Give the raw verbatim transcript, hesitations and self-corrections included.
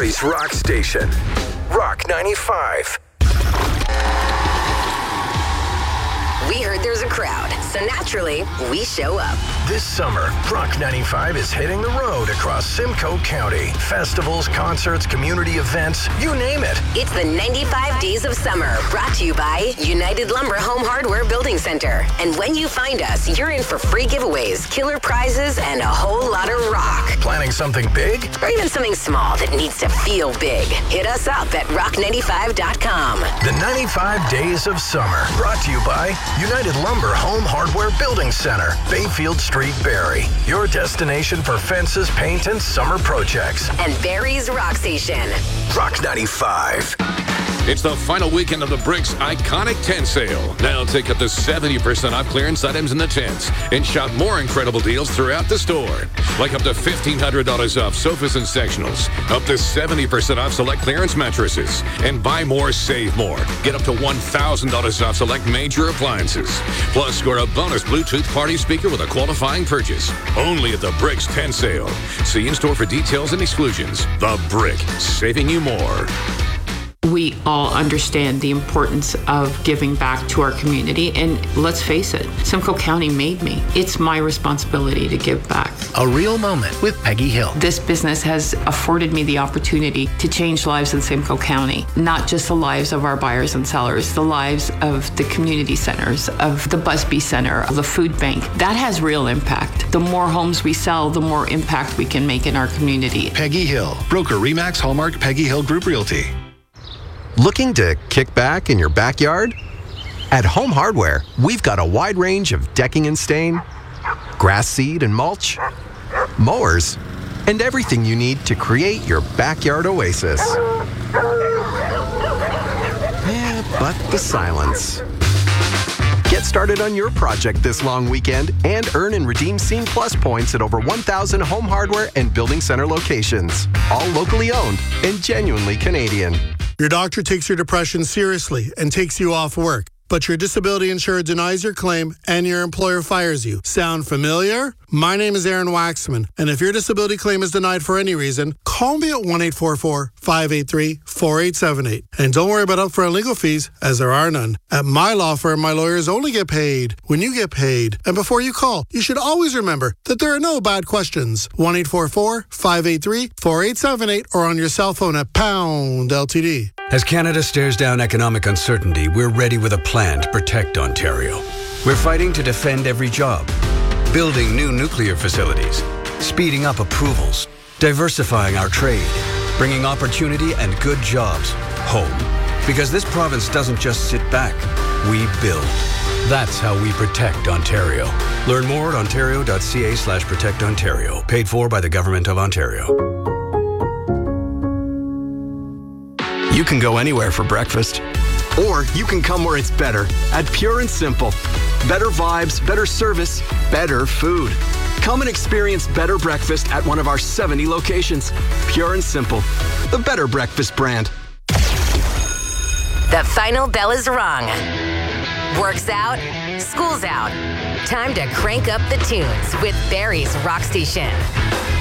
Barrie's Rock Station. Rock ninety-five. We heard there's a crowd, so naturally, we show up. This summer, Rock ninety-five is hitting the road across Simcoe County. Festivals, concerts, community events, you name it. It's the ninety-five Days of Summer, brought to you by United Lumber Home Hardware Building Center. And when you find us, you're in for free giveaways, killer prizes, and a whole lot of rock. Planning something big? Or even something small that needs to feel big. Hit us up at rock ninety-five dot com. The ninety-five Days of Summer, brought to you by United Lumber Home Hardware Building Center, Bayfield Street, Barrie. Your destination for fences, paint, and summer projects. And Barrie's Rock Station. Rock ninety-five. It's the final weekend of the Bricks Iconic Tent Sale. Now take up to seventy percent off clearance items in the tents and shop more incredible deals throughout the store. Like up to fifteen hundred dollars off sofas and sectionals, up to seventy percent off select clearance mattresses, and buy more, save more. Get up to one thousand dollars off select major appliances. Plus, score a bonus Bluetooth party speaker with a qualifying purchase. Only at the Bricks Tent Sale. See in-store for details and exclusions. The Brick, saving you more. We all understand the importance of giving back to our community, and let's face it, Simcoe County made me. It's my responsibility to give back. A real moment with Peggy Hill. This business has afforded me the opportunity to change lives in Simcoe County, not just the lives of our buyers and sellers, the lives of the community centers, of the Busby Center, of the food bank. That has real impact. The more homes we sell, the more impact we can make in our community. Peggy Hill, broker Remax Hallmark Peggy Hill Group Realty. Looking to kick back in your backyard? At Home Hardware, we've got a wide range of decking and stain, grass seed and mulch, mowers, and everything you need to create your backyard oasis. Yeah, but the silence. Get started on your project this long weekend and earn and redeem Scene Plus points at over one thousand Home Hardware and Building Center locations. All locally owned and genuinely Canadian. Your doctor takes your depression seriously and takes you off work, but your disability insurer denies your claim and your employer fires you. Sound familiar? My name is Aaron Waxman, and if your disability claim is denied for any reason, call me at one eight four four, five eight three, four eight seven eight. And don't worry about upfront legal fees, as there are none. At my law firm, my lawyers only get paid when you get paid. And before you call, you should always remember that there are no bad questions. one eight four four, five eight three, four eight seven eight or on your cell phone at pound L T D. As Canada stares down economic uncertainty, we're ready with a plan to protect Ontario. We're fighting to defend every job, building new nuclear facilities, speeding up approvals, diversifying our trade, bringing opportunity and good jobs home. Because this province doesn't just sit back, we build. That's how we protect Ontario. Learn more at ontario.ca slash protect Ontario. Paid for by the Government of Ontario. You can go anywhere for breakfast. Or you can come where it's better at Pure and Simple. Better vibes, better service, better food. Come and experience better breakfast at one of our seventy locations. Pure and Simple, the better breakfast brand. The final bell is rung. Work's out, school's out. Time to crank up the tunes with Barrie's Rock Station.